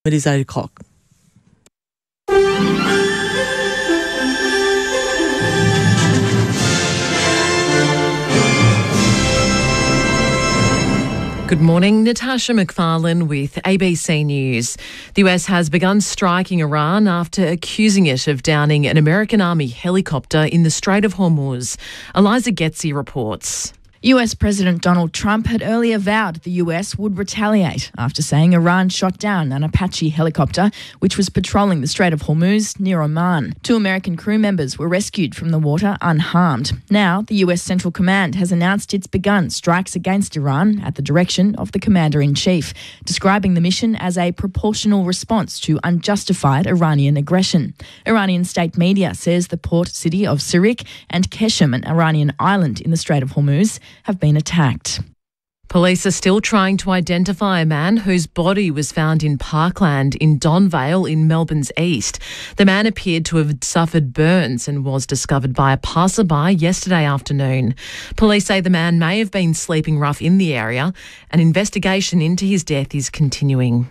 It is 8 o'clock. Good morning, Natasha McFarlane with ABC News. The US has begun striking Iran after accusing it of downing an American Army helicopter in the Strait of Hormuz. Eliza Getzi reports. US President Donald Trump had earlier vowed the US would retaliate after saying Iran shot down an Apache helicopter which was patrolling the Strait of Hormuz near Oman. 2 American crew members were rescued from the water unharmed. Now, the US Central Command has announced it's begun strikes against Iran at the direction of the Commander-in-Chief, describing the mission as a proportional response to unjustified Iranian aggression. Iranian state media says the port city of Sirik and Keshem, an Iranian island in the Strait of Hormuz, have been attacked. Police are still trying to identify a man whose body was found in Parkland in Don Vale in Melbourne's east. The man appeared to have suffered burns and was discovered by a passerby yesterday afternoon. Police say the man may have been sleeping rough in the area. An investigation into his death is continuing.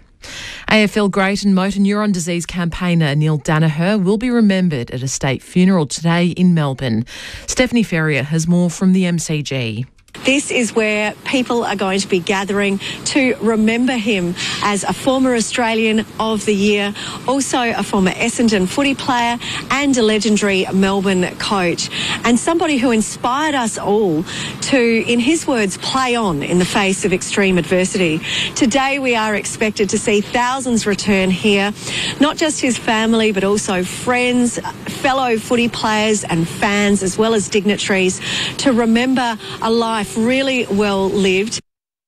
AFL great and motor neuron disease campaigner Neil Danaher will be remembered at a state funeral today in Melbourne. Stephanie Ferrier has more from the MCG. This is where people are going to be gathering to remember him as a former Australian of the Year, also a former Essendon footy player and a legendary Melbourne coach, and somebody who inspired us all to, in his words, play on in the face of extreme adversity. Today we are expected to see thousands return here, not just his family but also friends, fellow footy players and fans, as well as dignitaries, to remember a life really well lived.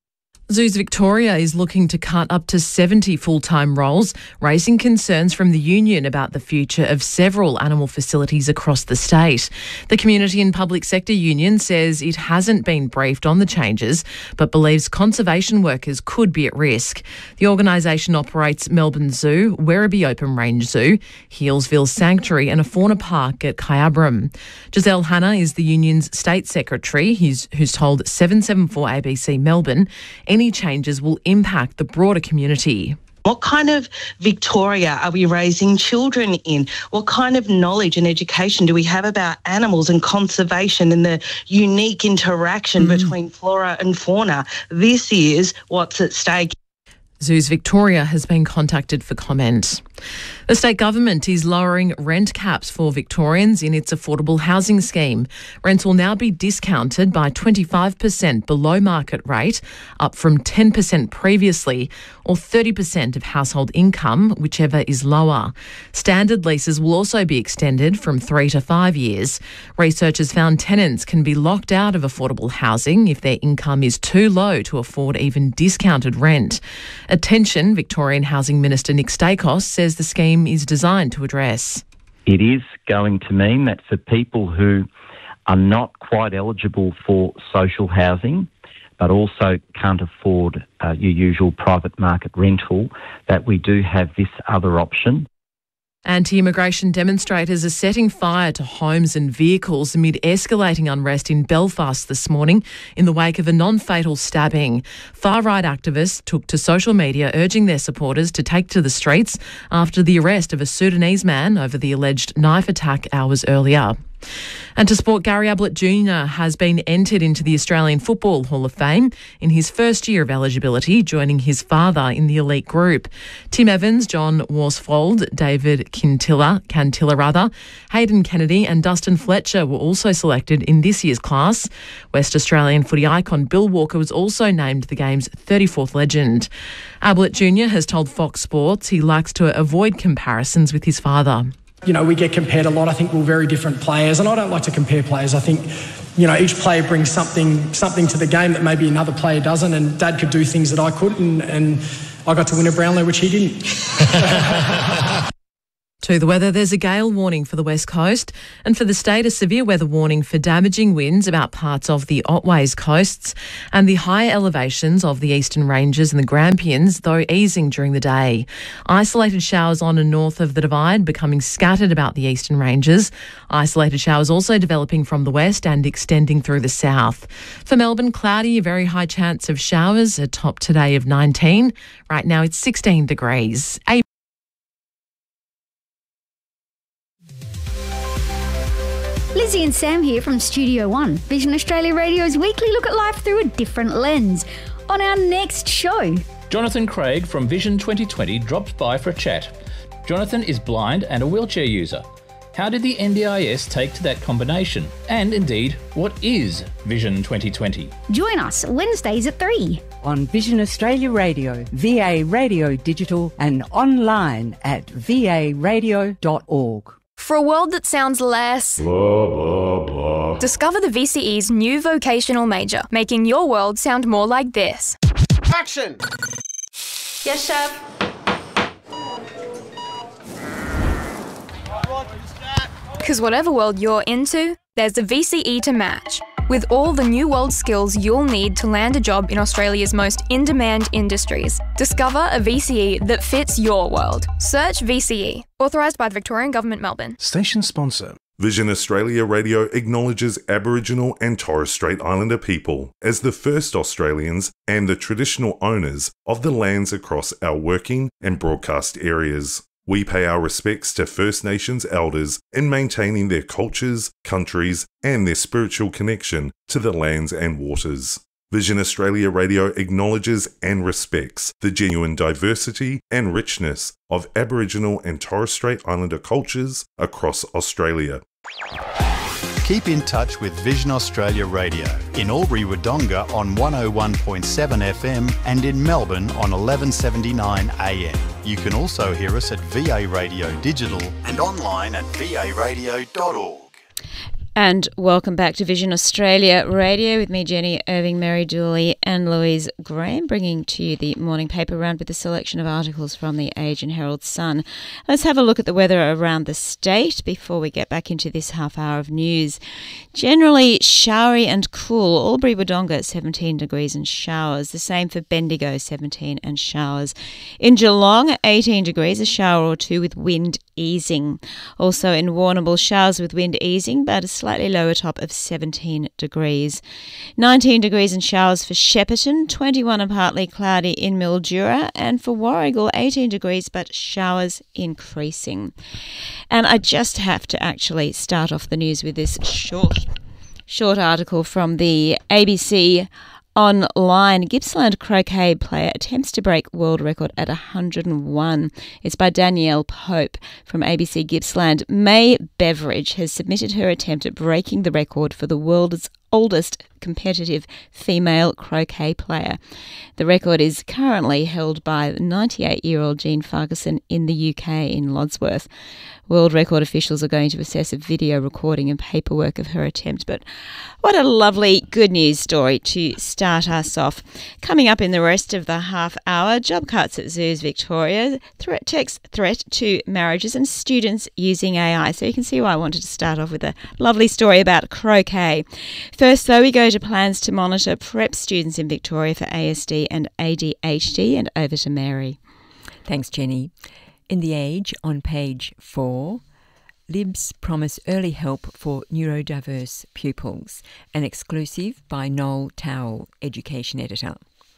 Zoos Victoria is looking to cut up to 70 full-time roles, raising concerns from the union about the future of several animal facilities across the state. The Community and Public Sector Union says it hasn't been briefed on the changes, but believes conservation workers could be at risk. The organisation operates Melbourne Zoo, Werribee Open Range Zoo, Healesville Sanctuary and a fauna park at Kyabram. Giselle Hanna is the union's state secretary, who's told 774 ABC Melbourne any changes will impact the broader community. What kind of Victoria are we raising children in? What kind of knowledge and education do we have about animals and conservation and the unique interaction between flora and fauna? This is what's at stake. Zoos Victoria has been contacted for comment. The state government is lowering rent caps for Victorians in its affordable housing scheme. Rents will now be discounted by 25% below market rate, up from 10% previously, or 30% of household income, whichever is lower. Standard leases will also be extended from 3 to 5 years. Researchers found tenants can be locked out of affordable housing if their income is too low to afford even discounted rent. Attention, Victorian Housing Minister Nick Stakos says the scheme is designed to address. It is going to mean that for people who are not quite eligible for social housing, but also can't afford your usual private market rental, that we do have this other option. Anti-immigration demonstrators are setting fire to homes and vehicles amid escalating unrest in Belfast this morning in the wake of a non-fatal stabbing. Far-right activists took to social media urging their supporters to take to the streets after the arrest of a Sudanese man over the alleged knife attack hours earlier. And to sport, Gary Ablett Jr. has been entered into the Australian Football Hall of Fame in his first year of eligibility, joining his father in the elite group. Tim Evans, John Worsfold, David Cantilla, Hayden Kennedy and Dustin Fletcher were also selected in this year's class. West Australian footy icon Bill Walker was also named the game's 34th legend. Ablett Jr. has told Fox Sports he likes to avoid comparisons with his father. You know, we get compared a lot. I think we're very different players, and I don't like to compare players. I think, you know, each player brings something to the game that maybe another player doesn't, and Dad could do things that I couldn't, and I got to win a Brownlow, which he didn't. To the weather, there's a gale warning for the west coast, and for the state, a severe weather warning for damaging winds about parts of the Otways coasts and the higher elevations of the eastern ranges and the Grampians, though easing during the day. Isolated showers on and north of the Divide becoming scattered about the eastern ranges. Isolated showers also developing from the west and extending through the south. For Melbourne, cloudy, a very high chance of showers, a top today of 19. Right now it's 16 degrees. Lizzie and Sam here from Studio One, Vision Australia Radio's weekly look at life through a different lens. On our next show, Jonathan Craig from Vision 2020 dropped by for a chat. Jonathan is blind and a wheelchair user. How did the NDIS take to that combination? And indeed, what is Vision 2020? join us Wednesdays at 3. On Vision Australia Radio, VA Radio Digital and online at varadio.org. For a world that sounds less blah, blah, blah, discover the VCE's new vocational major, making your world sound more like this. Action! Yes, chef. Because whatever world you're into, there's a VCE to match. With all the new world skills you'll need to land a job in Australia's most in-demand industries. Discover a VCE that fits your world. Search VCE. Authorised by the Victorian Government, Melbourne. Station sponsor. Vision Australia Radio acknowledges Aboriginal and Torres Strait Islander people as the first Australians and the traditional owners of the lands across our working and broadcast areas. We pay our respects to First Nations elders in maintaining their cultures, countries, and their spiritual connection to the lands and waters. Vision Australia Radio acknowledges and respects the genuine diversity and richness of Aboriginal and Torres Strait Islander cultures across Australia. Keep in touch with Vision Australia Radio in Albury-Wodonga on 101.7 FM and in Melbourne on 1179 AM. You can also hear us at VA Radio Digital and online at varadio.org. And welcome back to Vision Australia Radio with me, Jenny Irving, Mary Dooley and Louise Graham, bringing to you the morning paper round with a selection of articles from the Age and Herald Sun. Let's have a look at the weather around the state before we get back into this half hour of news. Generally showery and cool. Albury-Wodonga 17 degrees and showers. The same for Bendigo, 17 and showers. In Geelong, 18 degrees, a shower or two with wind easing. Also in Warrnambool, showers with wind easing, but a slightly lower top of 17 degrees. 19 degrees and showers for Shepparton, 21 and partly cloudy in Mildura, and for Warragul, 18 degrees but showers increasing. And I just have to actually start off the news with this short article from the ABC Online. Gippsland croquet player attempts to break world record at 101. It's by Danielle Pope from ABC Gippsland. May Beveridge has submitted her attempt at breaking the record for the world's oldest competitive female croquet player. The record is currently held by 98-year-old Jean Farquharson in the UK in Lodsworth. World record officials are going to assess a video recording and paperwork of her attempt. But what a lovely good news story to start us off. Coming up in the rest of the half hour, job cuts at zoos Victoria, text threat to marriages and students using AI. So you can see why I wanted to start off with a lovely story about croquet. First, though, we go to plans to monitor prep students in Victoria for ASD and ADHD, and over to Mary. Thanks, Jenny. In The Age, on page 4, Libs promise early help for neurodiverse pupils, an exclusive by Noel Towell, Education Editor.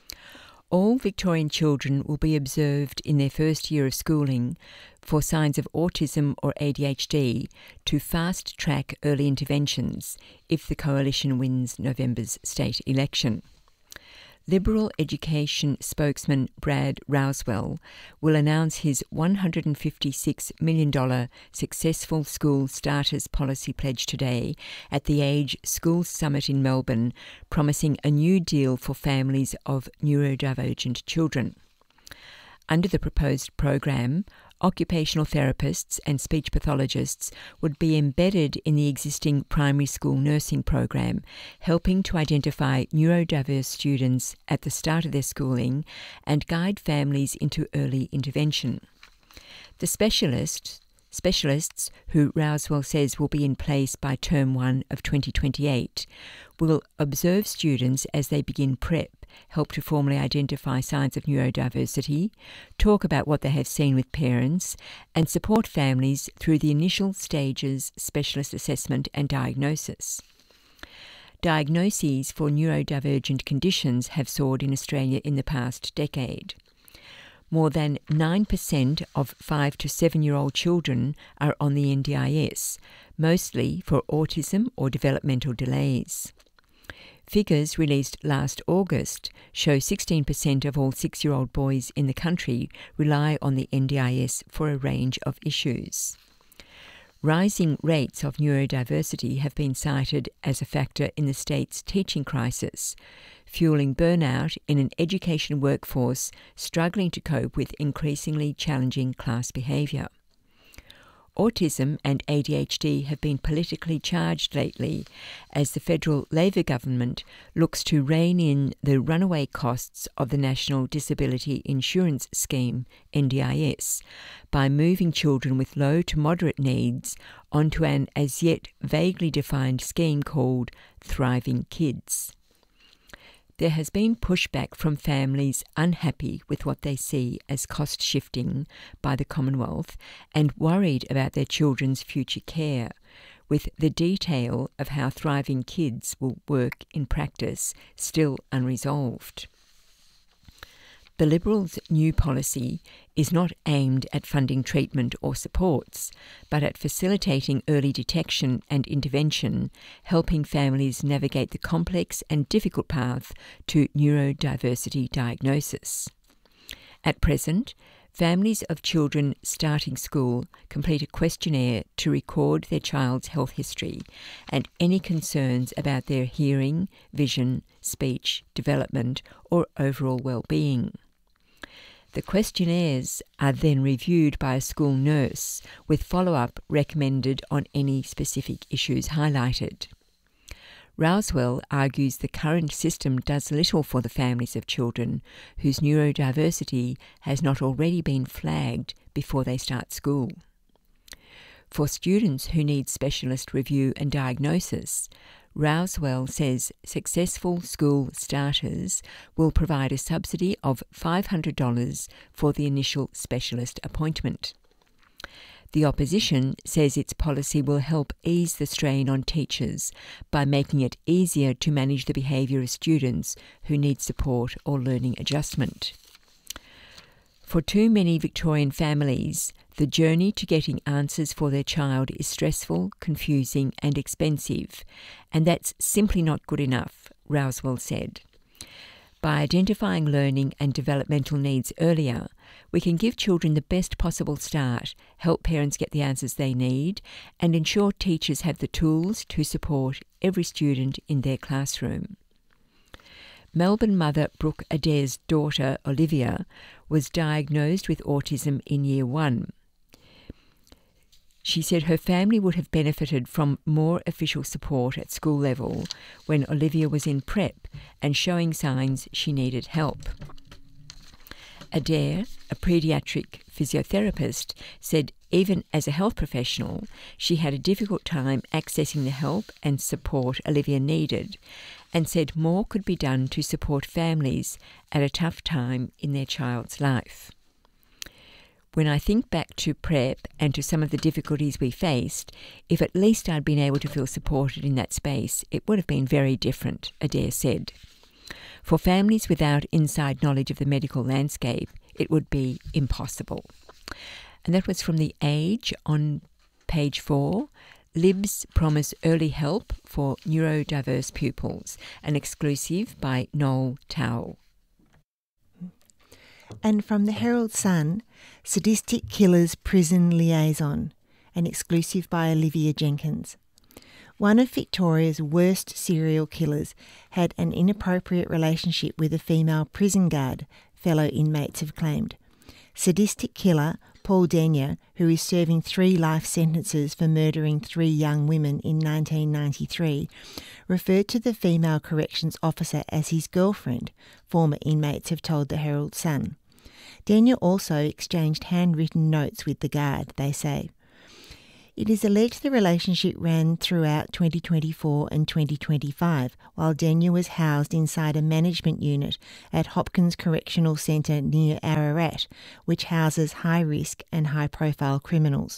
All Victorian children will be observed in their first year of schooling for signs of autism or ADHD to fast-track early interventions if the Coalition wins November's state election. Liberal education spokesman Brad Rousewell will announce his $156 million Successful School Starters Policy pledge today at the Age Schools Summit in Melbourne, promising a new deal for families of neurodivergent children. Under the proposed program, occupational therapists and speech pathologists would be embedded in the existing primary school nursing program, helping to identify neurodiverse students at the start of their schooling and guide families into early intervention. The specialists Specialists, who Rousewell says will be in place by term 1 of 2028, will observe students as they begin prep, help to formally identify signs of neurodiversity, talk about what they have seen with parents, and support families through the initial stages, specialist assessment and diagnosis. Diagnoses for neurodivergent conditions have soared in Australia in the past decade. More than 9% of 5 to 7-year-old children are on the NDIS, mostly for autism or developmental delays. Figures released last August show 16% of all 6-year-old boys in the country rely on the NDIS for a range of issues. Rising rates of neurodiversity have been cited as a factor in the state's teaching crisis, fueling burnout in an education workforce struggling to cope with increasingly challenging class behaviour. Autism and ADHD have been politically charged lately as the federal Labor government looks to rein in the runaway costs of the National Disability Insurance Scheme, NDIS, by moving children with low to moderate needs onto an as yet vaguely defined scheme called Thriving Kids. There has been pushback from families unhappy with what they see as cost shifting by the Commonwealth and worried about their children's future care, with the detail of how Thriving Kids will work in practice still unresolved. The Liberals' new policy is not aimed at funding treatment or supports, but at facilitating early detection and intervention, helping families navigate the complex and difficult path to neurodiversity diagnosis. At present, families of children starting school complete a questionnaire to record their child's health history and any concerns about their hearing, vision, speech, development, or overall well-being. The questionnaires are then reviewed by a school nurse with follow-up recommended on any specific issues highlighted. Rousewell argues the current system does little for the families of children whose neurodiversity has not already been flagged before they start school. For students who need specialist review and diagnosis, Rousewell says successful school starters will provide a subsidy of $500 for the initial specialist appointment. The opposition says its policy will help ease the strain on teachers by making it easier to manage the behaviour of students who need support or learning adjustment. For too many Victorian families, the journey to getting answers for their child is stressful, confusing and expensive, and that's simply not good enough, Rousewell said. By identifying learning and developmental needs earlier, we can give children the best possible start, help parents get the answers they need, and ensure teachers have the tools to support every student in their classroom. Melbourne mother Brooke Adair's daughter, Olivia, was diagnosed with autism in Year 1. She said her family would have benefited from more official support at school level when Olivia was in prep and showing signs she needed help. Adair, a paediatric physiotherapist, said even as a health professional, she had a difficult time accessing the help and support Olivia needed, and said more could be done to support families at a tough time in their child's life. When I think back to prep and to some of the difficulties we faced, if at least I'd been able to feel supported in that space, it would have been very different, Adair said. For families without inside knowledge of the medical landscape, it would be impossible. And that was from The Age on page 4. Libs promise early help for neurodiverse pupils, an exclusive by Noel Towell. And from the Herald Sun, Sadistic Killers Prison Liaison, an exclusive by Olivia Jenkins. One of Victoria's worst serial killers had an inappropriate relationship with a female prison guard, fellow inmates have claimed. Sadistic killer Paul Denyer, who is serving 3 life sentences for murdering 3 young women in 1993, referred to the female corrections officer as his girlfriend, former inmates have told the Herald Sun. Denyer also exchanged handwritten notes with the guard, they say. It is alleged the relationship ran throughout 2024 and 2025, while Denya was housed inside a management unit at Hopkins Correctional Centre near Ararat, which houses high-risk and high-profile criminals.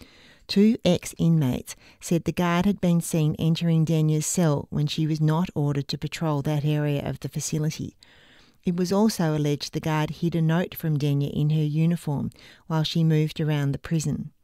2 ex-inmates said the guard had been seen entering Denya's cell when she was not ordered to patrol that area of the facility. It was also alleged the guard hid a note from Denya in her uniform while she moved around the prison.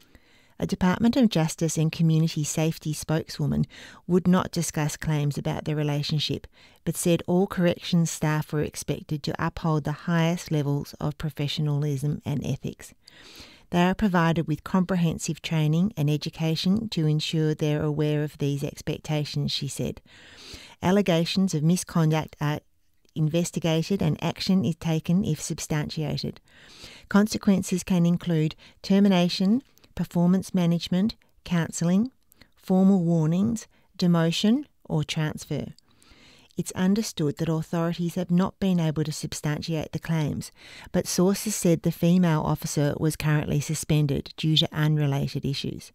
A Department of Justice and Community Safety spokeswoman would not discuss claims about the relationship, but said all corrections staff were expected to uphold the highest levels of professionalism and ethics. They are provided with comprehensive training and education to ensure they are aware of these expectations, she said. Allegations of misconduct are investigated and action is taken if substantiated. Consequences can include termination, performance management, counselling, formal warnings, demotion or transfer. It's understood that authorities have not been able to substantiate the claims, but sources said the female officer was currently suspended due to unrelated issues.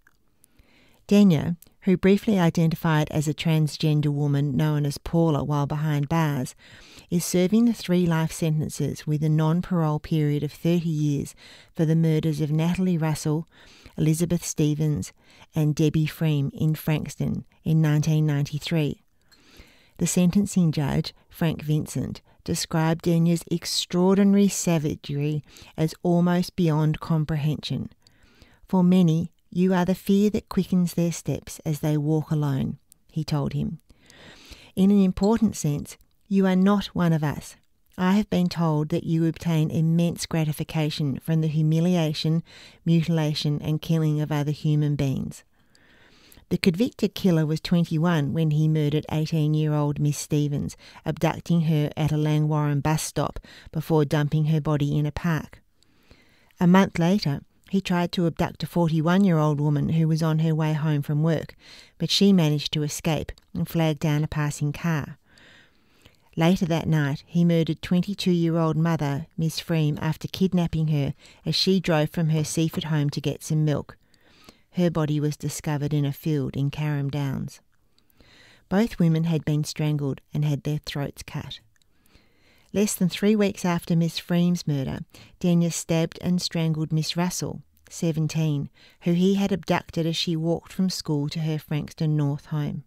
Denya, who briefly identified as a transgender woman known as Paula while behind bars, is serving the 3 life sentences with a non-parole period of 30 years for the murders of Natalie Russell, Elizabeth Stevens and Debbie Freem in Frankston in 1993. The sentencing judge, Frank Vincent, described Denya's extraordinary savagery as almost beyond comprehension. For many, you are the fear that quickens their steps as they walk alone, he told him. In an important sense, you are not one of us. I have been told that you obtain immense gratification from the humiliation, mutilation and killing of other human beings. The convicted killer was 21 when he murdered 18-year-old Miss Stevens, abducting her at a Langwarrin bus stop before dumping her body in a park. A month later, he tried to abduct a 41-year-old woman who was on her way home from work, but she managed to escape and flagged down a passing car. Later that night, he murdered 22-year-old mother, Miss Freem, after kidnapping her as she drove from her Seaford home to get some milk. Her body was discovered in a field in Carrum Downs. Both women had been strangled and had their throats cut. Less than 3 weeks after Miss Freem's murder, Denya stabbed and strangled Miss Russell, 17, who he had abducted as she walked from school to her Frankston North home.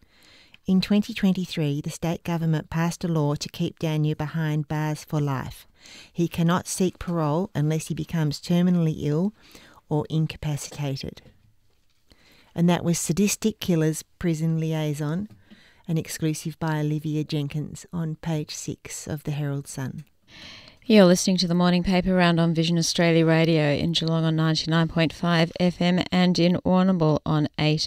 In 2023, the state government passed a law to keep Denya behind bars for life. He cannot seek parole unless he becomes terminally ill or incapacitated. And that was Sadistic Killers Prison Liaison, an exclusive by Olivia Jenkins on page 6 of the Herald Sun. You're listening to the morning paper round on Vision Australia Radio in Geelong on 99.5 FM and in Warrnambool on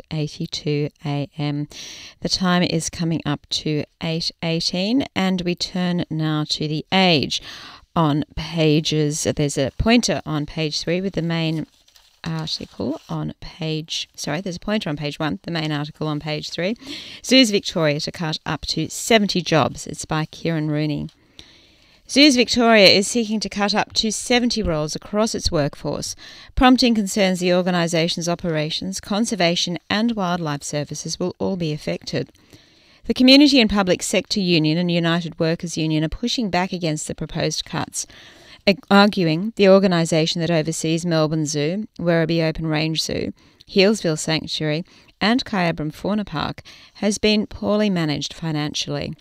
882 AM. The time is coming up to 8:18 and we turn now to The Age on pages. There's a pointer on page 3 with the main article on page... there's a pointer on page 1, the main article on page 3. Zoos Victoria to cut up to 70 jobs. It's by Kieran Rooney. Zoos Victoria is seeking to cut up to 70 roles across its workforce, prompting concerns the organisation's operations, conservation and wildlife services will all be affected. The Community and Public Sector Union and United Workers Union are pushing back against the proposed cuts, arguing the organisation that oversees Melbourne Zoo, Werribee Open Range Zoo, Healesville Sanctuary and Kyabram Fauna Park has been poorly managed financially.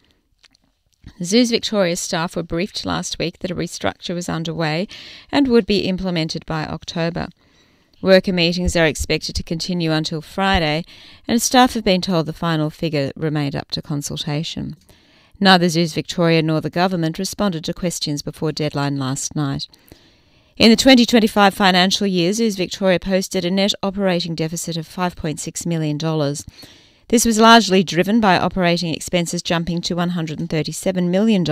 Zoos Victoria staff were briefed last week that a restructure was underway and would be implemented by October. Worker meetings are expected to continue until Friday, and staff have been told the final figure remained up to consultation. Neither Zoos Victoria nor the government responded to questions before deadline last night. In the 2025 financial year, Zoos Victoria posted a net operating deficit of $5.6 million. This was largely driven by operating expenses jumping to $137 million, a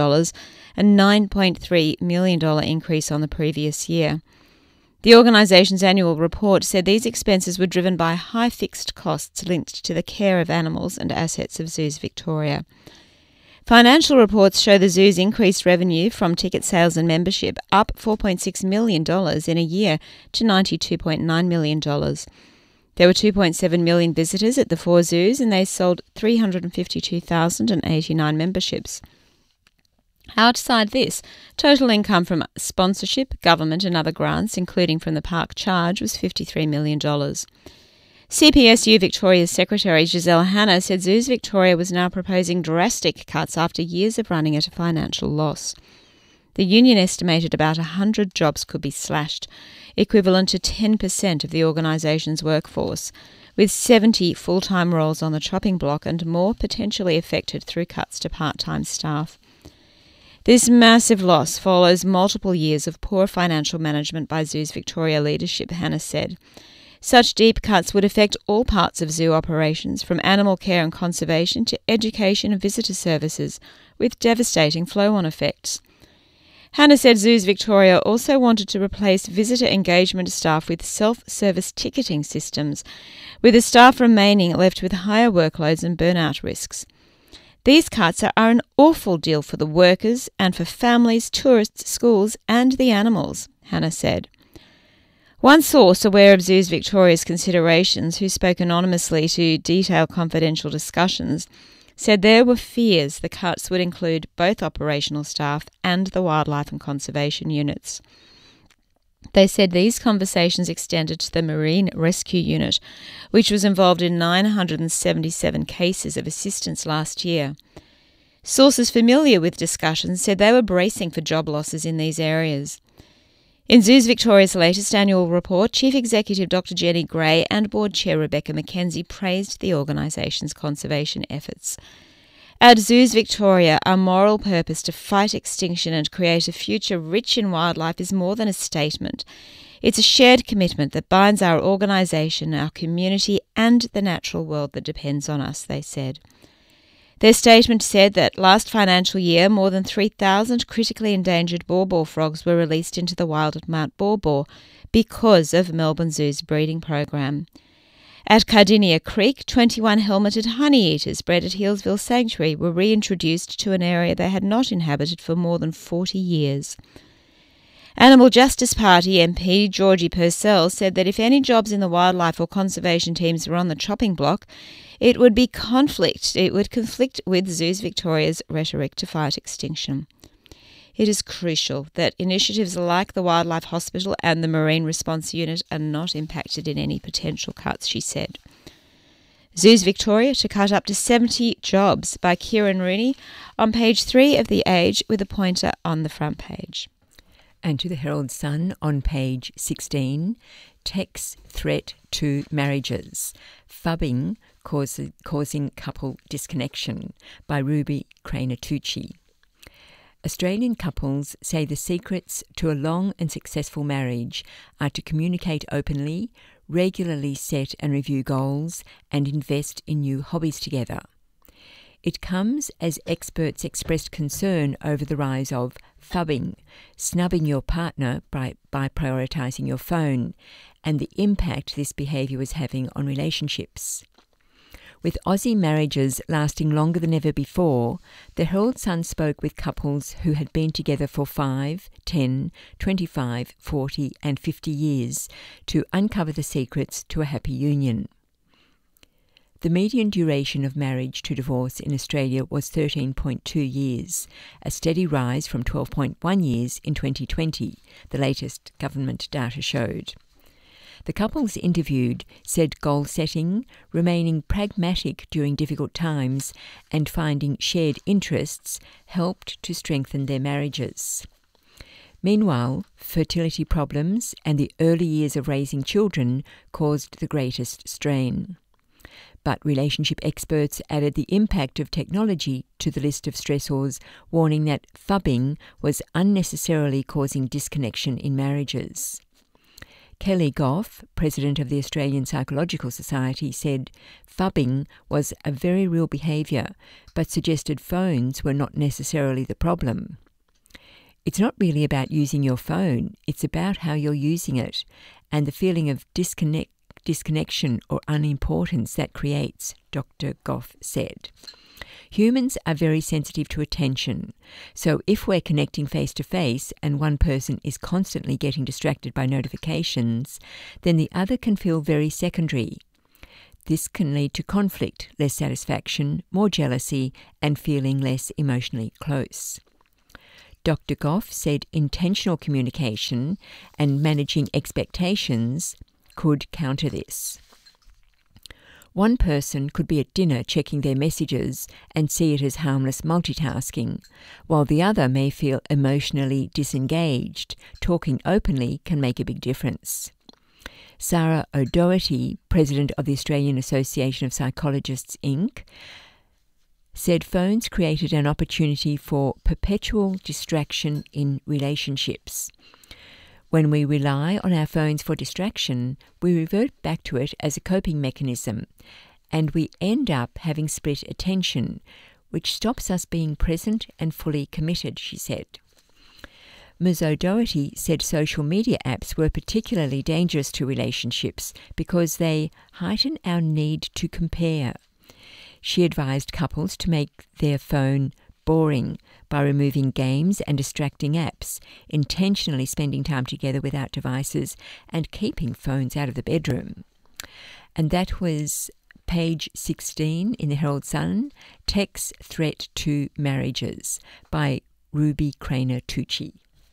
$9.3 million increase on the previous year. The organisation's annual report said these expenses were driven by high fixed costs linked to the care of animals and assets of Zoos Victoria. Financial reports show the zoo's increased revenue from ticket sales and membership, up $4.6 million in a year to $92.9 million. There were 2.7 million visitors at the 4 zoos and they sold 352,089 memberships. Outside this, total income from sponsorship, government and other grants, including from the park charge, was $53 million. CPSU Victoria's Secretary Giselle Hanna said Zoos Victoria was now proposing drastic cuts after years of running at a financial loss. The union estimated about 100 jobs could be slashed, equivalent to 10% of the organisation's workforce, with 70 full-time roles on the chopping block and more potentially affected through cuts to part-time staff. This massive loss follows multiple years of poor financial management by Zoos Victoria leadership, Hanna said. Such deep cuts would affect all parts of zoo operations, from animal care and conservation to education and visitor services, with devastating flow-on effects. Hanna said Zoos Victoria also wanted to replace visitor engagement staff with self-service ticketing systems, with the staff remaining left with higher workloads and burnout risks. These cuts are an awful deal for the workers and for families, tourists, schools and the animals, Hanna said. One source aware of Zoos Victoria's considerations, who spoke anonymously to detail confidential discussions, said there were fears the cuts would include both operational staff and the wildlife and conservation units. They said these conversations extended to the Marine Rescue Unit, which was involved in 977 cases of assistance last year. Sources familiar with discussions said they were bracing for job losses in these areas. In Zoos Victoria's latest annual report, Chief Executive Dr. Jenny Gray and Board Chair Rebecca McKenzie praised the organisation's conservation efforts. At Zoos Victoria, our moral purpose to fight extinction and create a future rich in wildlife is more than a statement. It's a shared commitment that binds our organisation, our community and the natural world that depends on us, they said. Their statement said that last financial year, more than 3,000 critically endangered bawbaw frogs were released into the wild at Mount Bawbaw because of Melbourne Zoo's breeding program. At Cardinia Creek, 21 helmeted honeyeaters bred at Healesville Sanctuary were reintroduced to an area they had not inhabited for more than 40 years. Animal Justice Party MP Georgie Purcell said that if any jobs in the wildlife or conservation teams were on the chopping block, it would conflict with Zoos Victoria's rhetoric to fight extinction. It is crucial that initiatives like the Wildlife Hospital and the Marine Response Unit are not impacted in any potential cuts, she said. Zoos Victoria to cut up to 70 jobs by Kieran Rooney on page 3 of The Age with a pointer on the front page. And to the Herald Sun on page 16, tech's threat to marriages, phubbing causing couple disconnection by Ruby Cranatucci. Australian couples say the secrets to a long and successful marriage are to communicate openly, regularly set and review goals, and invest in new hobbies together. It comes as experts expressed concern over the rise of phubbing, snubbing your partner by prioritising your phone, and the impact this behaviour was having on relationships. With Aussie marriages lasting longer than ever before, the Herald Sun spoke with couples who had been together for 5, 10, 25, 40 and 50 years to uncover the secrets to a happy union. The median duration of marriage to divorce in Australia was 13.2 years, a steady rise from 12.1 years in 2020, the latest government data showed. The couples interviewed said goal setting, remaining pragmatic during difficult times, and finding shared interests helped to strengthen their marriages. Meanwhile, fertility problems and the early years of raising children caused the greatest strain. But relationship experts added the impact of technology to the list of stressors, warning that phubbing was unnecessarily causing disconnection in marriages. Kelly Goff, president of the Australian Psychological Society, said phubbing was a very real behaviour, but suggested phones were not necessarily the problem. It's not really about using your phone, it's about how you're using it, and the feeling of disconnection or unimportance that creates, Dr. Goff said. Humans are very sensitive to attention, so if we're connecting face-to-face and one person is constantly getting distracted by notifications, then the other can feel very secondary. This can lead to conflict, less satisfaction, more jealousy, and feeling less emotionally close. Dr. Goff said intentional communication and managing expectations could counter this. One person could be at dinner checking their messages and see it as harmless multitasking, while the other may feel emotionally disengaged. Talking openly can make a big difference. Sarah O'Doherty, president of the Australian Association of Psychologists, Inc., said phones created an opportunity for perpetual distraction in relationships. When we rely on our phones for distraction, we revert back to it as a coping mechanism, and we end up having split attention, which stops us being present and fully committed, she said. Ms. O'Doherty said social media apps were particularly dangerous to relationships because they heighten our need to compare. She advised couples to make their phone boring by removing games and distracting apps, intentionally spending time together without devices, and keeping phones out of the bedroom. And that was page 16 in the Herald Sun, Tech's Threat to Marriages by Ruby Craner-Tucci.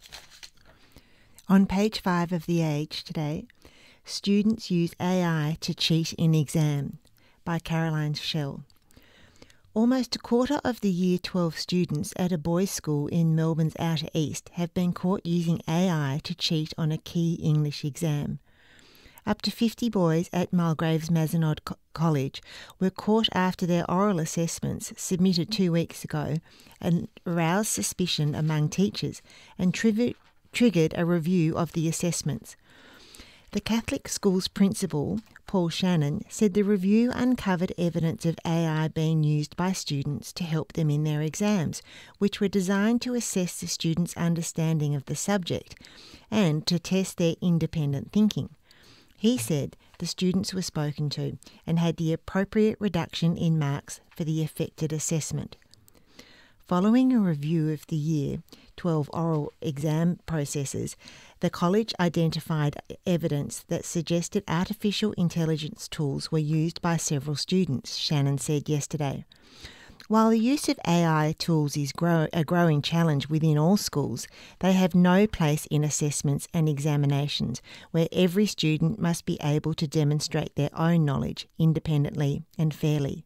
On page 5 of The Age today, Students Use AI to Cheat in Exam by Caroline Schell. Almost a quarter of the Year 12 students at a boys' school in Melbourne's Outer East have been caught using AI to cheat on a key English exam. Up to 50 boys at Mulgraves Mazenod College were caught after their oral assessments submitted 2 weeks ago and aroused suspicion among teachers and triggered a review of the assessments. The Catholic school's principal, Paul Shannon, said the review uncovered evidence of AI being used by students to help them in their exams, which were designed to assess the students' understanding of the subject and to test their independent thinking. He said the students were spoken to and had the appropriate reduction in marks for the affected assessment. Following a review of the Year 12 oral exam processes, the college identified evidence that suggested artificial intelligence tools were used by several students, Shannon said yesterday. While the use of AI tools is a growing challenge within all schools, they have no place in assessments and examinations, where every student must be able to demonstrate their own knowledge independently and fairly.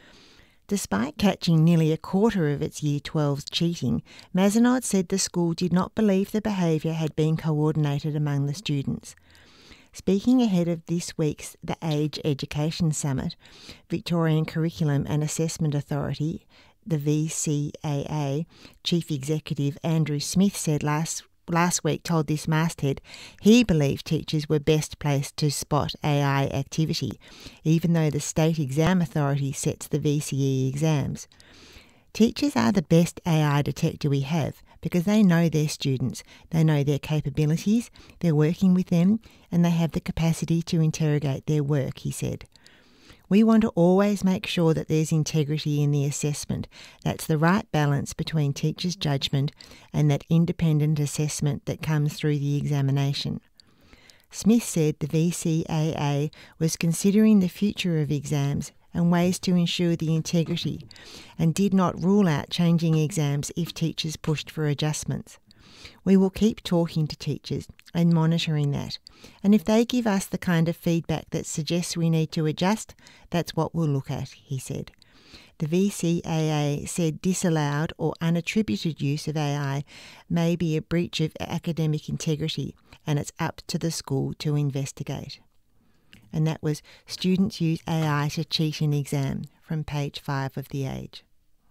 Despite catching nearly a quarter of its Year 12's cheating, Mazenod said the school did not believe the behaviour had been coordinated among the students. Speaking ahead of this week's The Age Education Summit, Victorian Curriculum and Assessment Authority, the VCAA, Chief Executive Andrew Smith said last week told this masthead he believed teachers were best placed to spot AI activity, even though the State Exam Authority sets the VCE exams. Teachers are the best AI detector we have because they know their students, they know their capabilities, they're working with them, and they have the capacity to interrogate their work, he said. We want to always make sure that there's integrity in the assessment. That's the right balance between teachers' judgment and that independent assessment that comes through the examination. Smith said the VCAA was considering the future of exams and ways to ensure the integrity and did not rule out changing exams if teachers pushed for adjustments. We will keep talking to teachers and monitoring that. And if they give us the kind of feedback that suggests we need to adjust, that's what we'll look at, he said. The VCAA said disallowed or unattributed use of AI may be a breach of academic integrity, and it's up to the school to investigate. And that was Students Use AI to Cheat in Exam from page 5 of The Age.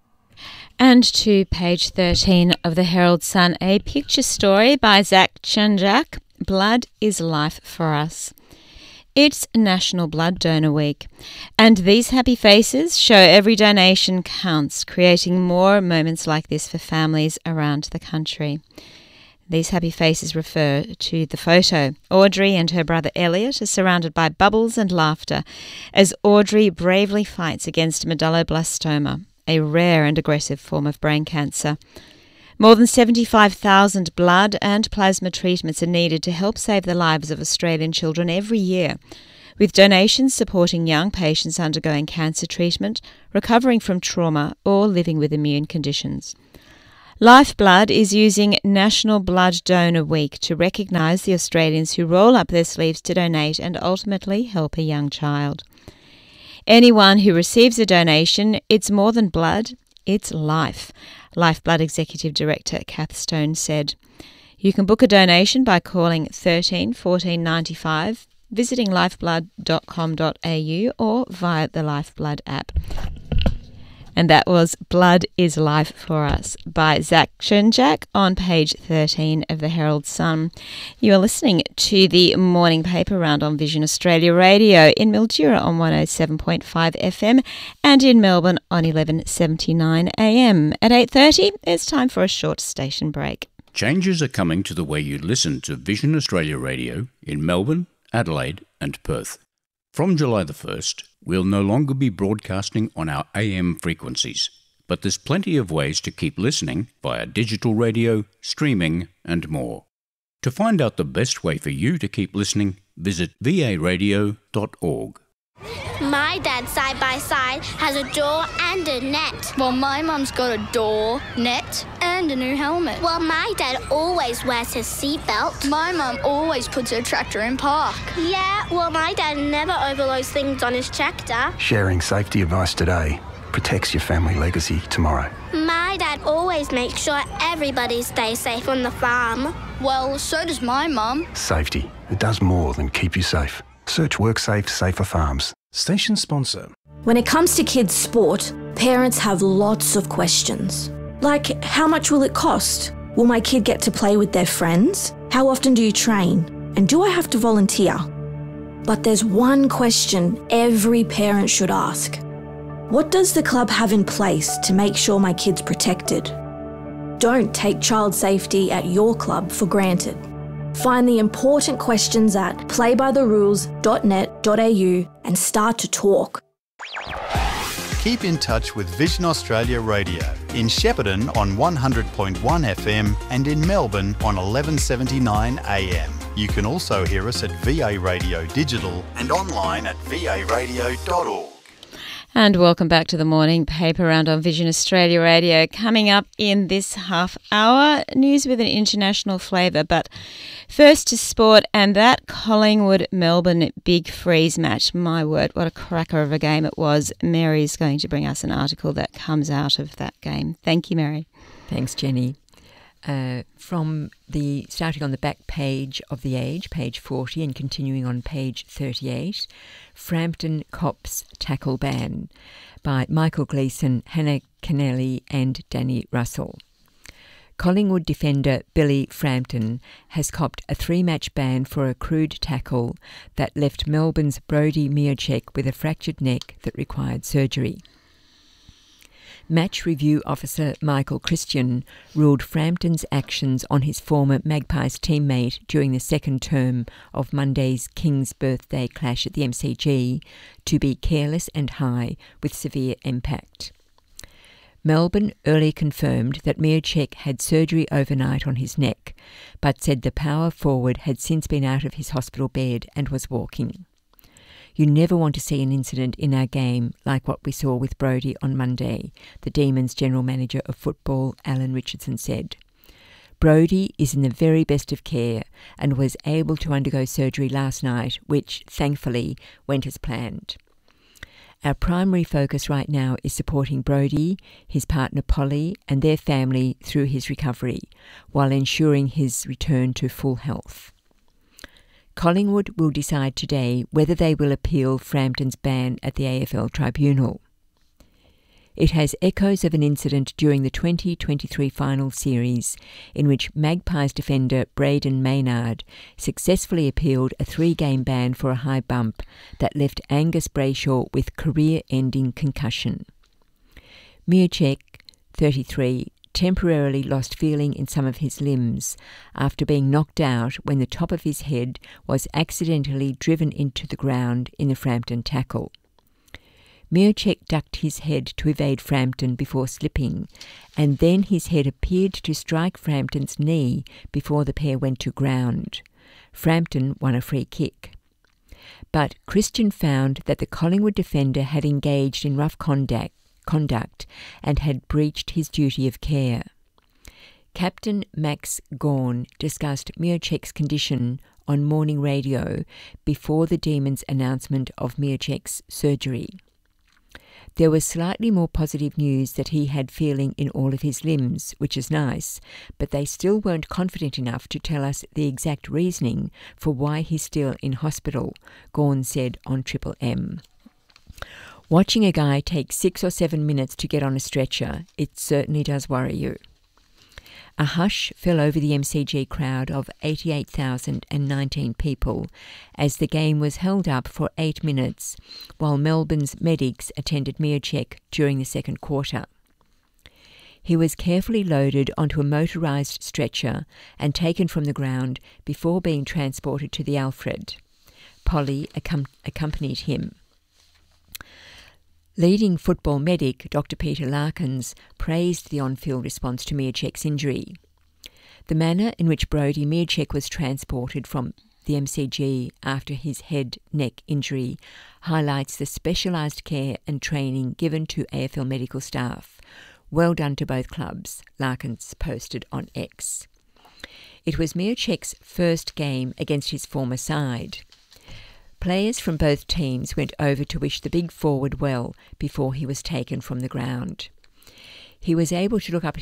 And to page 13 of the Herald Sun, a picture story by Zach Chanjak, Blood is Life for Us. It's National Blood Donor Week, and these happy faces show every donation counts, creating more moments like this for families around the country. These happy faces refer to the photo. Audrey and her brother Elliot are surrounded by bubbles and laughter as Audrey bravely fights against medulloblastoma, a rare and aggressive form of brain cancer. More than 75,000 blood and plasma treatments are needed to help save the lives of Australian children every year, with donations supporting young patients undergoing cancer treatment, recovering from trauma, or living with immune conditions. Lifeblood is using National Blood Donor Week to recognise the Australians who roll up their sleeves to donate and ultimately help a young child. Anyone who receives a donation, it's more than blood, it's life, Lifeblood Executive Director Kath Stone said. You can book a donation by calling 13 14 95, visiting lifeblood.com.au or via the Lifeblood app. And that was Blood is Life for Us by Zach Schoenjack on page 13 of the Herald Sun. You are listening to the morning paper round on Vision Australia Radio in Mildura on 107.5 FM and in Melbourne on 1179 AM. At 8:30, it's time for a short station break. Changes are coming to the way you listen to Vision Australia Radio in Melbourne, Adelaide and Perth. From July the 1st, we'll no longer be broadcasting on our AM frequencies, but there's plenty of ways to keep listening via digital radio, streaming and more. To find out the best way for you to keep listening, visit varadio.org. My dad, side by side, has a door and a net. Well, my mum's got a door, net, and a new helmet. Well, my dad always wears his seatbelt. My mum always puts her tractor in park. Yeah, well, my dad never overloads things on his tractor. Sharing safety advice today protects your family legacy tomorrow. My dad always makes sure everybody stays safe on the farm. Well, so does my mum. Safety. It does more than keep you safe. Search WorkSafe Safer Farms. Station sponsor. When it comes to kids' sport, parents have lots of questions. Like, how much will it cost? Will my kid get to play with their friends? How often do you train? And do I have to volunteer? But there's one question every parent should ask. What does the club have in place to make sure my kid's protected? Don't take child safety at your club for granted. Find the important questions at playbytherules.net.au and start to talk. Keep in touch with Vision Australia Radio in Shepparton on 100.1 FM and in Melbourne on 1179 AM. You can also hear us at VA Radio Digital and online at varadio.org. And welcome back to the morning paper round on Vision Australia Radio. Coming up in this half hour, news with an international flavour. But first to sport, and that Collingwood-Melbourne Big Freeze match. My word, what a cracker of a game it was. Mary's going to bring us an article that comes out of that game. Thank you, Mary. Thanks, Jenny. Starting on the back page of The Age, page 40, and continuing on page 38, Frampton Cops Tackle Ban by Michael Gleeson, Hannah Kennelly and Danny Russell. Collingwood defender Billy Frampton has copped a 3-match ban for a crude tackle that left Melbourne's Brodie Mihocek with a fractured neck that required surgery. Match review officer Michael Christian ruled Frampton's actions on his former Magpies teammate during the second term of Monday's King's Birthday clash at the MCG to be careless and high with severe impact. Melbourne early confirmed that Mihocek had surgery overnight on his neck, but said the power forward had since been out of his hospital bed and was walking. You never want to see an incident in our game like what we saw with Brodie on Monday, the Demons General Manager of Football, Alan Richardson, said. Brodie is in the very best of care and was able to undergo surgery last night, which, thankfully, went as planned. Our primary focus right now is supporting Brodie, his partner Polly, and their family through his recovery, while ensuring his return to full health. Collingwood will decide today whether they will appeal Frampton's ban at the AFL Tribunal. It has echoes of an incident during the 2023 final series in which Magpies defender Braden Maynard successfully appealed a 3-game ban for a high bump that left Angus Brayshaw with career-ending concussion. Mihocek, 33, temporarily lost feeling in some of his limbs after being knocked out when the top of his head was accidentally driven into the ground in the Frampton tackle. Mihocek ducked his head to evade Frampton before slipping, and then his head appeared to strike Frampton's knee before the pair went to ground. Frampton won a free kick. but Christian found that the Collingwood defender had engaged in rough conduct and had breached his duty of care. Captain Max Gawn discussed Mihocek's condition on morning radio before the Demons' announcement of Mihocek's surgery. There was slightly more positive news that he had feeling in all of his limbs, which is nice, but they still weren't confident enough to tell us the exact reasoning for why he's still in hospital, Gawn said on Triple M. Watching a guy take 6 or 7 minutes to get on a stretcher, it certainly does worry you. A hush fell over the MCG crowd of 88,019 people as the game was held up for 8 minutes while Melbourne's medics attended Mihocek during the second quarter. He was carefully loaded onto a motorised stretcher and taken from the ground before being transported to the Alfred. Polly accompanied him. Leading football medic Dr. Peter Larkins praised the on-field response to Mihocek's injury. The manner in which Brodie Mihocek was transported from the MCG after his head-neck injury highlights the specialised care and training given to AFL medical staff. Well done to both clubs, Larkins posted on X. It was Mihocek's first game against his former side. Players from both teams went over to wish the big forward well before he was taken from the ground. He was able to look up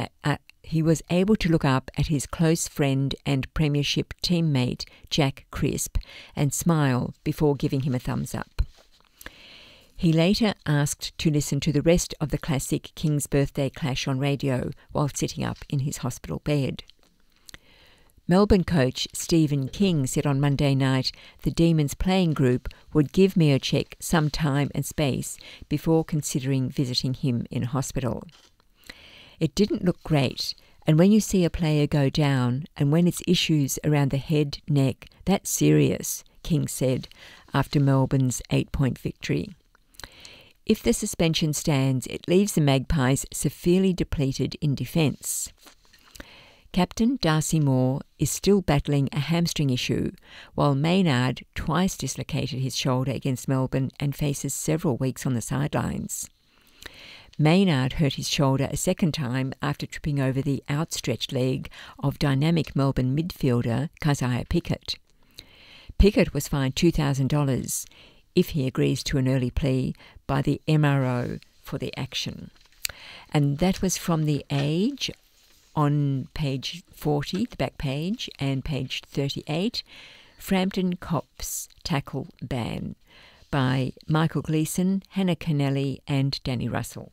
at his close friend and premiership teammate Jack Crisp and smile before giving him a thumbs up. He later asked to listen to the rest of the classic King's Birthday Clash on radio while sitting up in his hospital bed. Melbourne coach Stephen King said on Monday night the Demons playing group would give Mihocek some time and space before considering visiting him in hospital. It didn't look great, and when you see a player go down and when it's issues around the head, neck, that's serious, King said after Melbourne's 8-point victory. If the suspension stands, it leaves the Magpies severely depleted in defence. Captain Darcy Moore is still battling a hamstring issue, while Maynard twice dislocated his shoulder against Melbourne and faces several weeks on the sidelines. Maynard hurt his shoulder a second time after tripping over the outstretched leg of dynamic Melbourne midfielder Keziah Pickett. Pickett was fined $2,000 if he agrees to an early plea by the MRO for the action. And that was from The Age on page 40, the back page, and page 38, Frampton Cops Tackle Ban by Michael Gleeson, Hannah Kennelly and Danny Russell.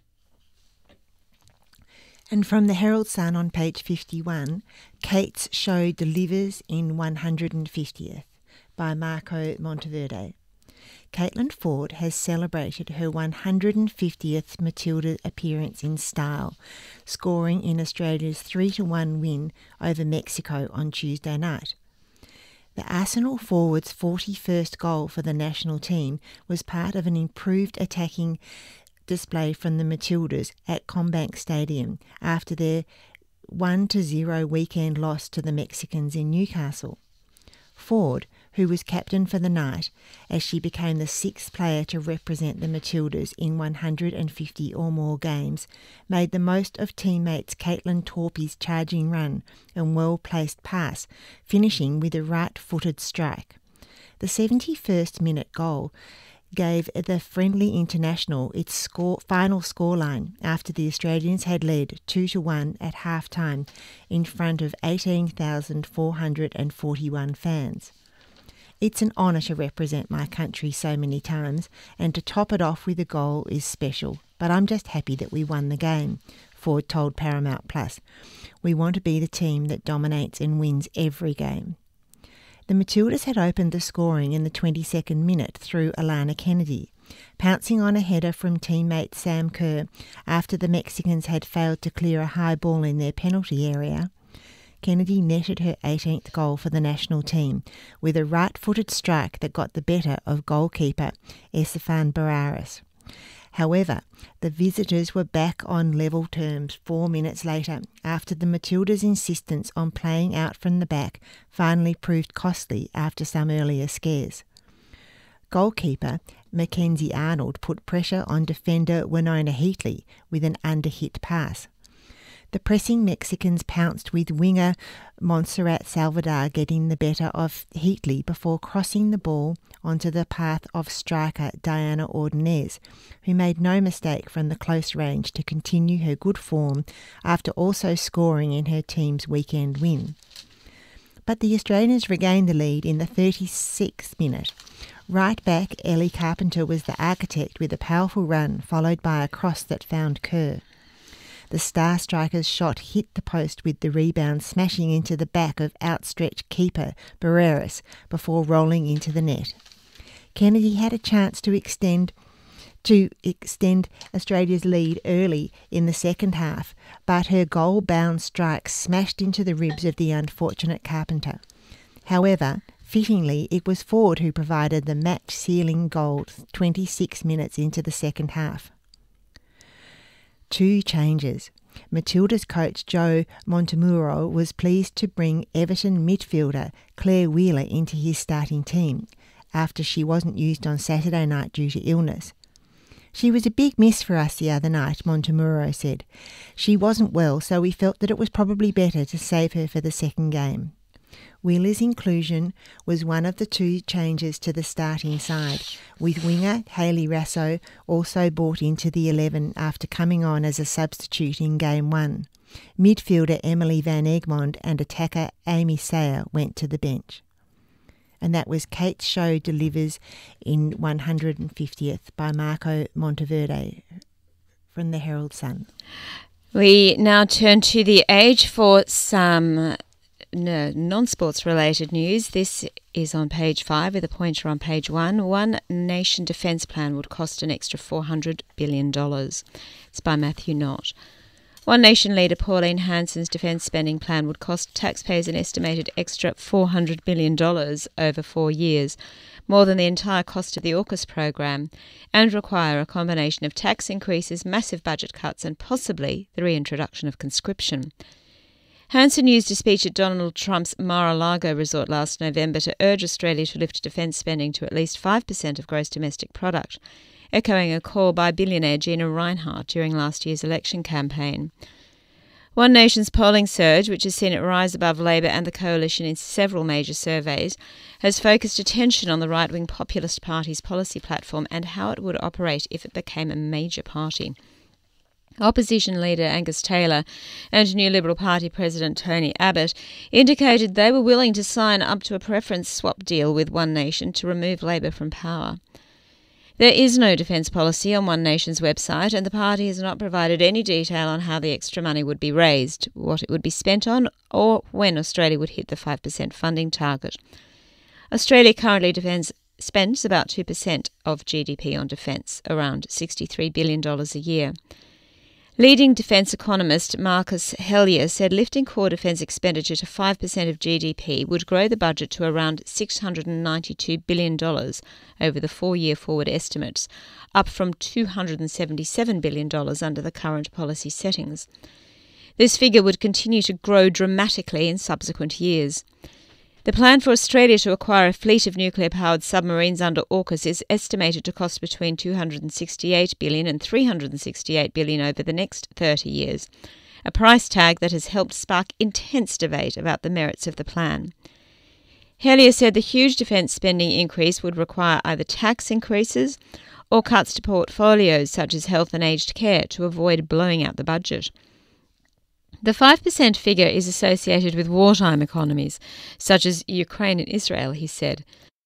And from the Herald Sun on page 51, Kate's show delivers in 150th by Marco Monteverde. Caitlin Ford has celebrated her 150th Matilda appearance in style, scoring in Australia's 3-1 win over Mexico on Tuesday night. The Arsenal forward's 41st goal for the national team was part of an improved attacking display from the Matildas at CommBank Stadium after their 1-0 weekend loss to the Mexicans in Newcastle. Ford, who was captain for the night, as she became the 6th player to represent the Matildas in 150 or more games, made the most of teammates Caitlin Torpey's charging run and well-placed pass, finishing with a right-footed strike. The 71st minute goal gave the friendly international its final scoreline after the Australians had led 2-1 at half-time in front of 18,441 fans. It's an honour to represent my country so many times, and to top it off with a goal is special, but I'm just happy that we won the game, Ford told Paramount Plus. We want to be the team that dominates and wins every game. The Matildas had opened the scoring in the 22nd minute through Alana Kennedy, pouncing on a header from teammate Sam Kerr after the Mexicans had failed to clear a high ball in their penalty area. Kennedy netted her 18th goal for the national team with a right-footed strike that got the better of goalkeeper Estefan Barraras. However, the visitors were back on level terms 4 minutes later after the Matildas' insistence on playing out from the back finally proved costly after some earlier scares. Goalkeeper Mackenzie Arnold put pressure on defender Winona Heatley with an underhit pass. The pressing Mexicans pounced with winger Montserrat Salvador getting the better of Heatley before crossing the ball onto the path of striker Diana Ordonez, who made no mistake from the close range to continue her good form after also scoring in her team's weekend win. But the Australians regained the lead in the 36th minute. Right back Ellie Carpenter was the architect with a powerful run followed by a cross that found Kerr. The Star Strikers' shot hit the post with the rebound smashing into the back of outstretched keeper Barreras before rolling into the net. Kennedy had a chance to extend Australia's lead early in the second half, but her goal-bound strike smashed into the ribs of the unfortunate Carpenter. However, fittingly, it was Ford who provided the match-sealing goal 26 minutes into the second half. 2 changes. Matilda's coach Joe Montemuro was pleased to bring Everton midfielder Claire Wheeler into his starting team after she wasn't used on Saturday night due to illness. "She was a big miss for us the other night," Montemuro said. "She wasn't well, so we felt that it was probably better to save her for the second game." Wheeler's inclusion was one of the 2 changes to the starting side, with winger Hayley Rasso also brought into the 11 after coming on as a substitute in Game 1. Midfielder Emily Van Egmond and attacker Amy Sayer went to the bench. And that was Kate's Show Delivers in 150th by Marco Monteverde from the Herald Sun. We now turn to The Age for some non-sports related news. This is on page 5 with a pointer on page 1. One Nation defence plan would cost an extra $400 billion. It's by Matthew Knott. One Nation leader Pauline Hanson's defence spending plan would cost taxpayers an estimated extra $400 billion over 4 years, more than the entire cost of the AUKUS program, and require a combination of tax increases, massive budget cuts and possibly the reintroduction of conscription. Hanson used a speech at Donald Trump's Mar-a-Lago resort last November to urge Australia to lift defence spending to at least 5% of gross domestic product, echoing a call by billionaire Gina Rinehart during last year's election campaign. One Nation's polling surge, which has seen it rise above Labor and the Coalition in several major surveys, has focused attention on the right-wing populist party's policy platform and how it would operate if it became a major party. Opposition leader Angus Taylor and New Liberal Party President Tony Abbott indicated they were willing to sign up to a preference swap deal with One Nation to remove Labor from power. There is no defence policy on One Nation's website, and the party has not provided any detail on how the extra money would be raised, what it would be spent on, or when Australia would hit the 5% funding target. Australia currently spends about 2% of GDP on defence, around $63 billion a year. Leading defence economist Marcus Hellier said lifting core defence expenditure to 5% of GDP would grow the budget to around $692 billion over the 4-year forward estimates, up from $277 billion under the current policy settings. This figure would continue to grow dramatically in subsequent years. The plan for Australia to acquire a fleet of nuclear-powered submarines under AUKUS is estimated to cost between $268 billion and $368 billion over the next 30 years, a price tag that has helped spark intense debate about the merits of the plan. Hellier said the huge defence spending increase would require either tax increases or cuts to portfolios such as health and aged care to avoid blowing out the budget. The 5% figure is associated with wartime economies, such as Ukraine and Israel, he said.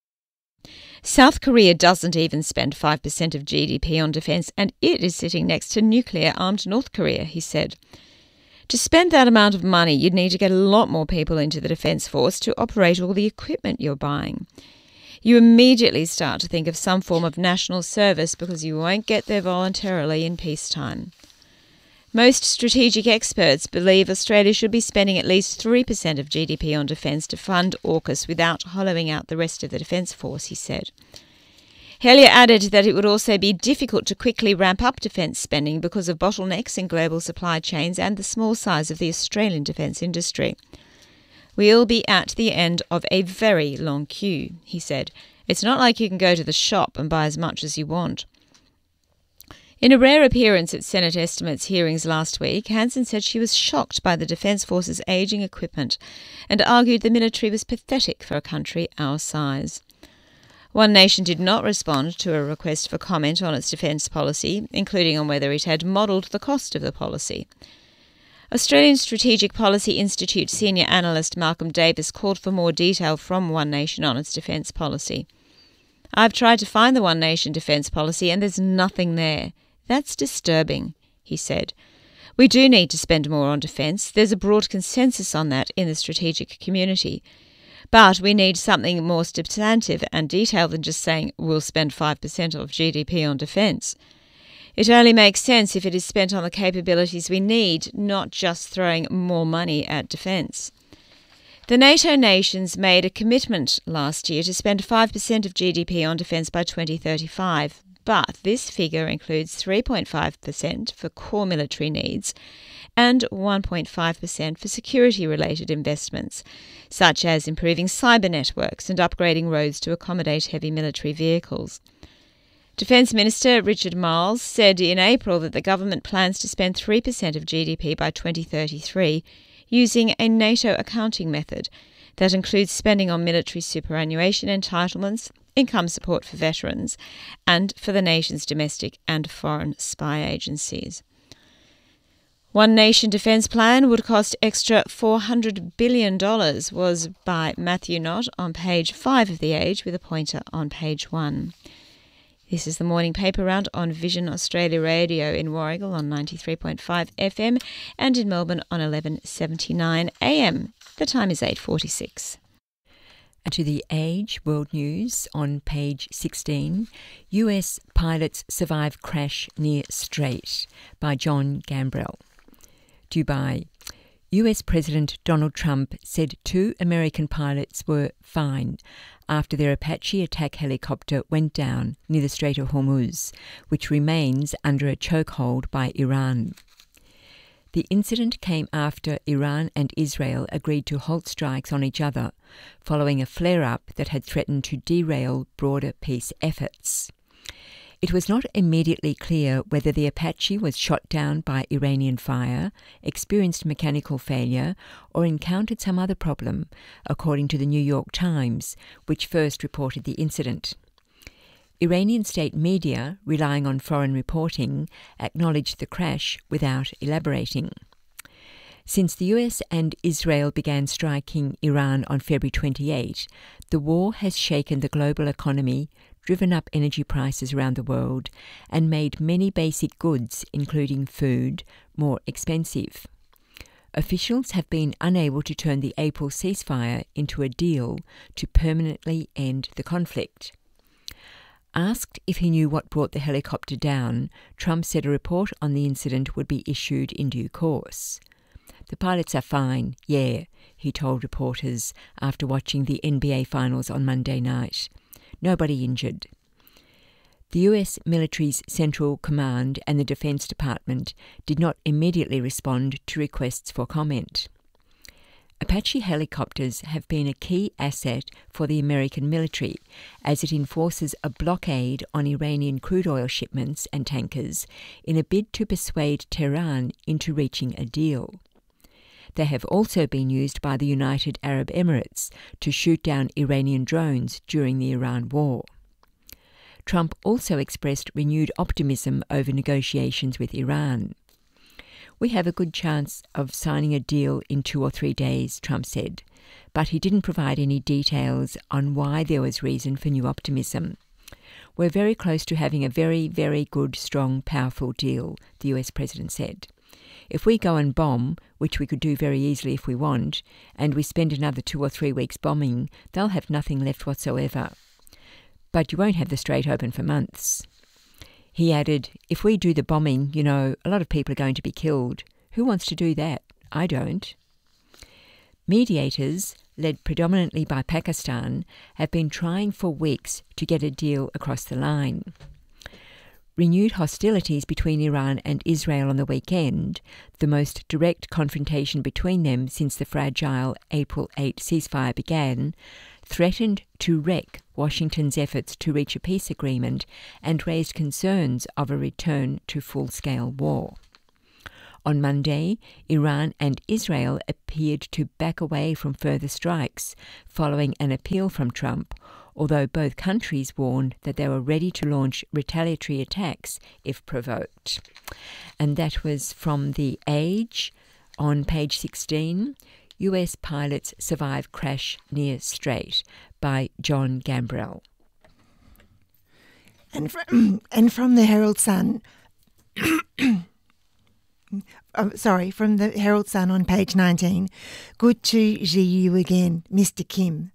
South Korea doesn't even spend 5% of GDP on defence, and it is sitting next to nuclear-armed North Korea, he said. To spend that amount of money, you'd need to get a lot more people into the defence force to operate all the equipment you're buying. You immediately start to think of some form of national service because you won't get there voluntarily in peacetime. Most strategic experts believe Australia should be spending at least 3% of GDP on defence to fund AUKUS without hollowing out the rest of the defence force, he said. Hellier added that it would also be difficult to quickly ramp up defence spending because of bottlenecks in global supply chains and the small size of the Australian defence industry. We'll be at the end of a very long queue, he said. It's not like you can go to the shop and buy as much as you want. In a rare appearance at Senate estimates hearings last week, Hanson said she was shocked by the Defence Force's ageing equipment and argued the military was pathetic for a country our size. One Nation did not respond to a request for comment on its defence policy, including on whether it had modelled the cost of the policy. Australian Strategic Policy Institute senior analyst Malcolm Davis called for more detail from One Nation on its defence policy. "I've tried to find the One Nation defence policy and there's nothing there. That's disturbing," he said. "We do need to spend more on defence. There's a broad consensus on that in the strategic community. But we need something more substantive and detailed than just saying we'll spend 5% of GDP on defence. It only makes sense if it is spent on the capabilities we need, not just throwing more money at defence." The NATO nations made a commitment last year to spend 5% of GDP on defence by 2035, but this figure includes 3.5% for core military needs and 1.5% for security-related investments, such as improving cyber networks and upgrading roads to accommodate heavy military vehicles. Defence Minister Richard Marles said in April that the government plans to spend 3% of GDP by 2033 using a NATO accounting method that includes spending on military superannuation entitlements, income support for veterans, and for the nation's domestic and foreign spy agencies. One Nation Defence Plan would cost extra $400 billion was by Matthew Knott on page 5 of The Age, with a pointer on page 1. This is the morning paper round on Vision Australia Radio in Warragul on 93.5 FM and in Melbourne on 11:79 AM. The time is 8:46. And to The Age World News on page 16, US pilots survive crash near Strait by John Gambrell. Dubai. US President Donald Trump said 2 American pilots were fine after their Apache attack helicopter went down near the Strait of Hormuz, which remains under a chokehold by Iran. The incident came after Iran and Israel agreed to halt strikes on each other, following a flare-up that had threatened to derail broader peace efforts. It was not immediately clear whether the Apache was shot down by Iranian fire, experienced mechanical failure, or encountered some other problem, according to the New York Times, which first reported the incident. Iranian state media, relying on foreign reporting, acknowledged the crash without elaborating. Since the US and Israel began striking Iran on February 28, the war has shaken the global economy, driven up energy prices around the world, and made many basic goods, including food, more expensive. Officials have been unable to turn the April ceasefire into a deal to permanently end the conflict. Asked if he knew what brought the helicopter down, Trump said a report on the incident would be issued in due course. "The pilots are fine, yeah," he told reporters after watching the NBA Finals on Monday night. "Nobody injured." The US military's Central Command and the Defense Department did not immediately respond to requests for comment. Apache helicopters have been a key asset for the American military as it enforces a blockade on Iranian crude oil shipments and tankers in a bid to persuade Tehran into reaching a deal. They have also been used by the United Arab Emirates to shoot down Iranian drones during the Iran war. Trump also expressed renewed optimism over negotiations with Iran. "We have a good chance of signing a deal in 2 or 3 days," Trump said, but he didn't provide any details on why there was reason for new optimism. "We're very close to having a very, very good, strong, powerful deal," the US president said. "If we go and bomb, which we could do very easily if we want, and we spend another 2 or 3 weeks bombing, they'll have nothing left whatsoever. But you won't have the Strait open for months." He added, "If we do the bombing, a lot of people are going to be killed. Who wants to do that? I don't." Mediators, led predominantly by Pakistan, have been trying for weeks to get a deal across the line. Renewed hostilities between Iran and Israel on the weekend, the most direct confrontation between them since the fragile April 8 ceasefire began, threatened to wreck Washington's efforts to reach a peace agreement and raised concerns of a return to full-scale war. On Monday, Iran and Israel appeared to back away from further strikes following an appeal from Trump, although both countries warned that they were ready to launch retaliatory attacks if provoked. And that was from The Age on page 16, US Pilots Survive Crash Near Strait by John Gambrell. And from the Herald Sun... from the Herald Sun on page 19. Good to see you again, Mr. Kim.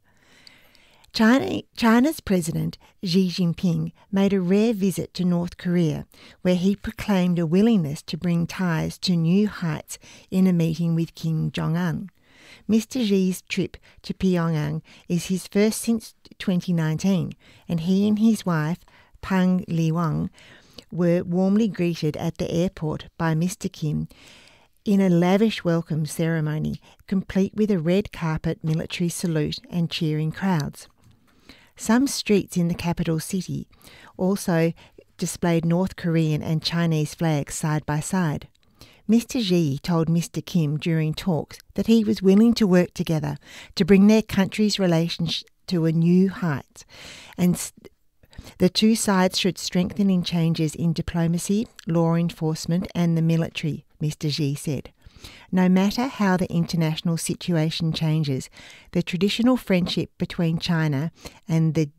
China's President Xi Jinping made a rare visit to North Korea, where he proclaimed a willingness to bring ties to new heights in a meeting with Kim Jong-un. Mr. Xi's trip to Pyongyang is his first since 2019, and he and his wife, Pang Liwang, were warmly greeted at the airport by Mr. Kim in a lavish welcome ceremony, complete with a red carpet military salute and cheering crowds. Some streets in the capital city also displayed North Korean and Chinese flags side by side. Mr. Xi told Mr. Kim during talks that he was willing to work together to bring their countries' relations to a new height, and the two sides should strengthen in changes in diplomacy, law enforcement and the military, Mr. Xi said. No matter how the international situation changes, the traditional friendship between China and the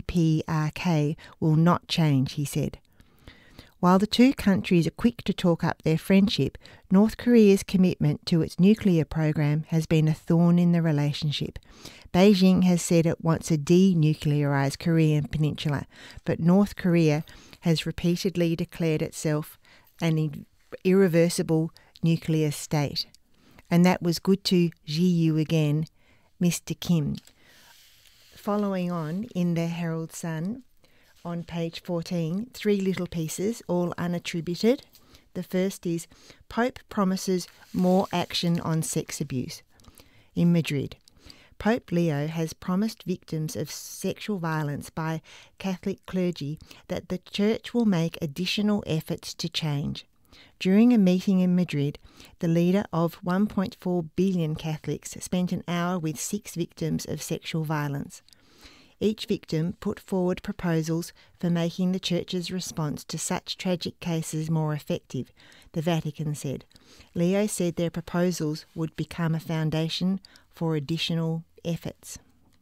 DPRK will not change, he said. While the two countries are quick to talk up their friendship, North Korea's commitment to its nuclear program has been a thorn in the relationship. Beijing has said it wants a denuclearized Korean peninsula, but North Korea has repeatedly declared itself an irreversible nuclear state. And that was good to see you again, Mr. Kim. Following on in the Herald Sun, on page 14, three little pieces, all unattributed. The first is Pope promises more action on sex abuse. In Madrid, Pope Leo has promised victims of sexual violence by Catholic clergy that the Church will make additional efforts to change. During a meeting in Madrid, the leader of 1.4 billion Catholics spent an hour with 6 victims of sexual violence. Each victim put forward proposals for making the Church's response to such tragic cases more effective, the Vatican said. Leo said their proposals would become a foundation for additional efforts.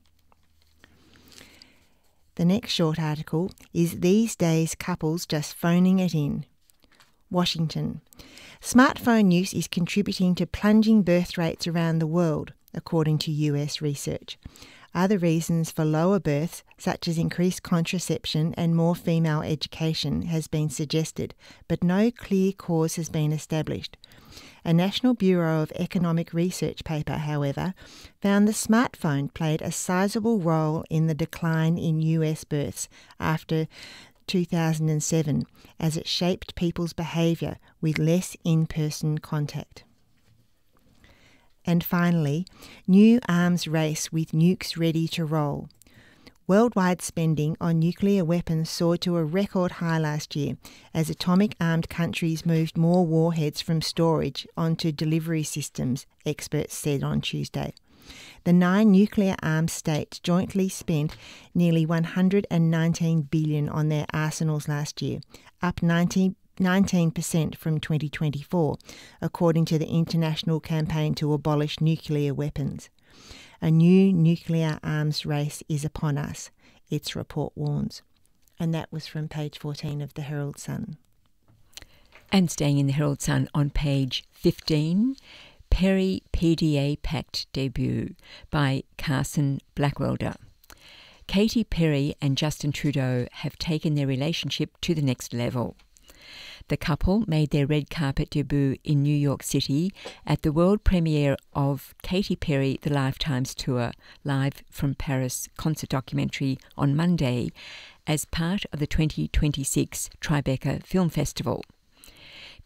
The next short article is These Days Couples Just Phoning It In. Washington. Smartphone use is contributing to plunging birth rates around the world, according to US research. Other reasons for lower births, such as increased contraception and more female education, has been suggested, but no clear cause has been established. A National Bureau of Economic Research paper, however, found the smartphone played a sizable role in the decline in US births after 2007, as it shaped people's behaviour with less in-person contact. And finally, new arms race with nukes ready to roll. Worldwide spending on nuclear weapons soared to a record high last year as atomic-armed countries moved more warheads from storage onto delivery systems, experts said on Tuesday. The 9 nuclear-armed states jointly spent nearly $119 billion on their arsenals last year, up 19% from 2024, according to the International Campaign to Abolish Nuclear Weapons. A new nuclear arms race is upon us, its report warns. And that was from page 14 of the Herald Sun. And staying in the Herald Sun on page 15, Perry PDA Pact debut by Carson Blackwelder. Katy Perry and Justin Trudeau have taken their relationship to the next level. The couple made their red carpet debut in New York City at the world premiere of Katy Perry The Lifetimes Tour, live from Paris concert documentary on Monday, as part of the 2026 Tribeca Film Festival.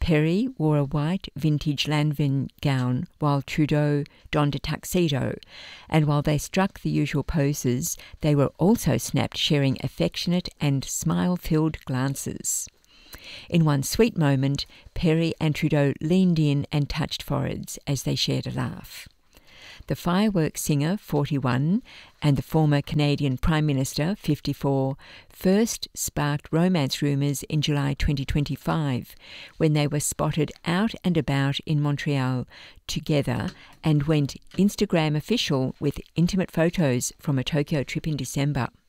Perry wore a white vintage Lanvin gown while Trudeau donned a tuxedo, and while they struck the usual poses, they were also snapped sharing affectionate and smile-filled glances. In one sweet moment, Perry and Trudeau leaned in and touched foreheads as they shared a laugh. The fireworks singer, 41, and the former Canadian Prime Minister, 54, first sparked romance rumours in July 2025 when they were spotted out and about in Montreal together and went Instagram official with intimate photos from a Tokyo trip in December.